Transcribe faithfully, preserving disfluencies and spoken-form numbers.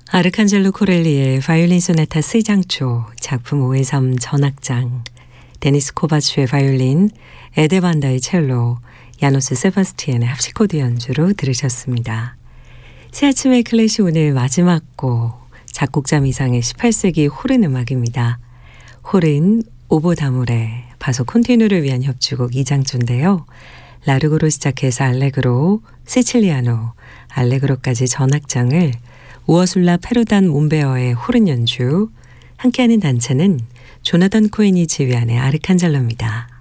아르칸젤로 코렐리의 바이올린 소나타 C장조 작품 오의 섬 전악장, 데니스 코바츠의 바이올린, 에데반다의 첼로, 야노스 세바스티안의 합시코드 연주로 들으셨습니다. 새아침의 클래식 오늘 마지막 곡, 작곡자 미상의 십팔 세기 호른 음악입니다. 호른, 오보다모레, 바소 콘티누를 위한 협주곡 이장조인데요. 라르고로 시작해서 알레그로, 시칠리아노, 알레그로까지 전악장을 우어술라 페루단 몬베어의 호른 연주, 함께하는 단체는 조나단 코엔이 지휘하는 아르칸젤로입니다.